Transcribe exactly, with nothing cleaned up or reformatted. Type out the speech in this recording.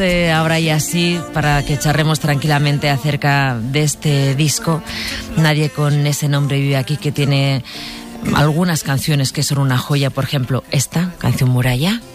Eh, ahora y así, para que charremos tranquilamente acerca de este disco. Nadie con ese nombre vive aquí, que tiene algunas canciones que son una joya. Por ejemplo, esta canción Muralla.